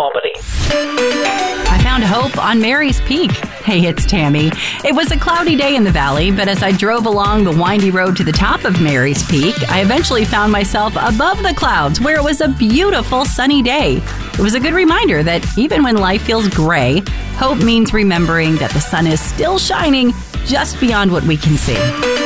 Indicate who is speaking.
Speaker 1: Albany.
Speaker 2: I found hope on Mary's Peak. Hey, it's Tammy. It was a cloudy day in the valley, but as I drove along the windy road to the top of Mary's Peak, I eventually found myself above the clouds where it was a beautiful sunny day. It was a good reminder that even when life feels gray, hope means remembering that the sun is still shining just beyond what we can see.